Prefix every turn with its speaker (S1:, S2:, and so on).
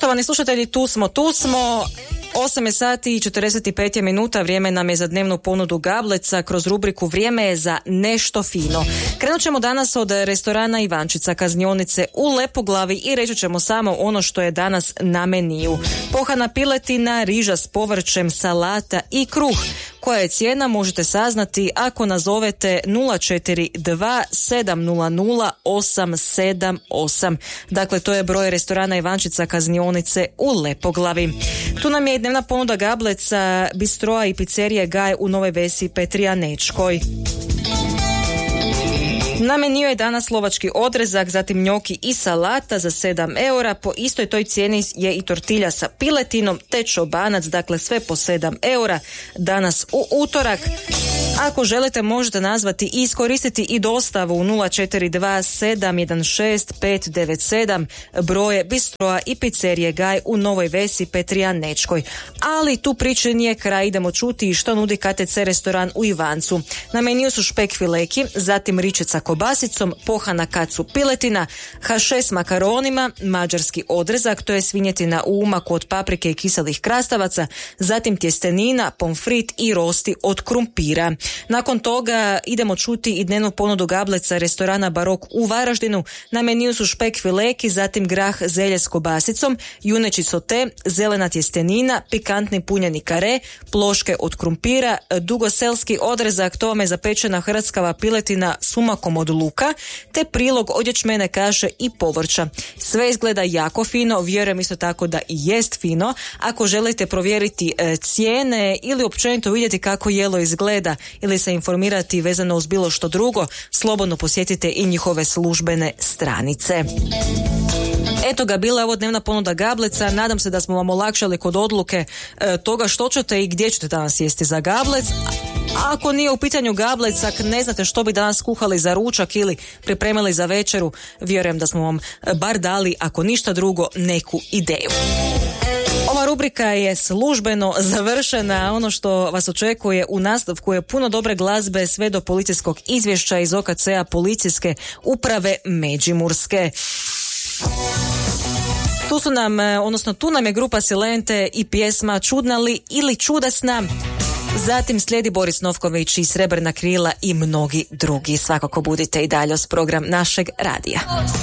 S1: Poštovani slušatelji, tu smo. 8 je sati i 45 minuta, vrijeme nam je za dnevnu ponudu Gableca kroz rubriku Vrijeme je za nešto fino. Krenut ćemo danas od restorana Ivančica, kaznionice u Lepoglavi i reći ćemo samo ono što je danas na meniju. Pohana piletina, riža s povrćem, salata i kruh. Koja je cijena možete saznati ako nazovete 042 700 878. Dakle, to je broj restorana Ivančica, kaznionice u Lepoglavi. Tu nam je i dnevna ponuda Gableca, bistroa i pizzerije Gaj u Novoj Vesi, Petrijanečkoj. Na meniju je danas slovački odrezak, zatim njoki i salata za 7 eura. Po istoj toj cijeni je i tortilja sa piletinom te čobanac, dakle sve po 7 eura. Danas u utorak. Ako želite možete nazvati i iskoristiti i dostavu u 042 716 597, broje bistroa i pizzerije Gaj u Novoj Vesi, Petrijanečkoj. Ali tu priče nije kraj, idemo čuti i što nudi KTC restoran u Ivancu. Na meniju su špek fileki, zatim ričeca kobasicom, pohana kacu piletina, haše s makaronima, mađarski odrezak, to je svinjetina u umaku od paprike i kiselih krastavaca, zatim tjestenina, pomfrit i rosti od krumpira. Nakon toga idemo čuti i dnevnu ponudu Gableca restorana Barok u Varaždinu. Na meniju su špek fileki, zatim grah zelje s kobasicom, juneći sote, zelena tjestenina, pikantni punjeni kare, ploške od krumpira, dugoselski odrezak, to vam je zapečena hrvatskava piletina s umakom od luka, te prilog od ječmene kaše i povrća. Sve izgleda jako fino, vjerujem isto tako da i jest fino. Ako želite provjeriti cijene ili općenito vidjeti kako jelo izgleda ili se informirati vezano uz bilo što drugo, slobodno posjetite i njihove službene stranice. Eto ga, bila je ovo dnevna ponuda Gableca. Nadam se da smo vam olakšali kod odluke toga što ćete i gdje ćete danas jesti za Gablec. Ako nije u pitanju Gablec, ako ne znate što bi danas kuhali za ručak ili pripremili za večeru, vjerujem da smo vam bar dali, ako ništa drugo, neku ideju. Ova rubrika je službeno završena. Ono što vas očekuje u nastavku je puno dobre glazbe sve do policijskog izvješća iz OKC-a Policijske uprave Međimurske. Tu nam je grupa Silente i pjesma Čudna li ili čudesna. Zatim slijedi Boris Novković i Srebrna krila i mnogi drugi. Svakako budite i dalje uz program našeg radija.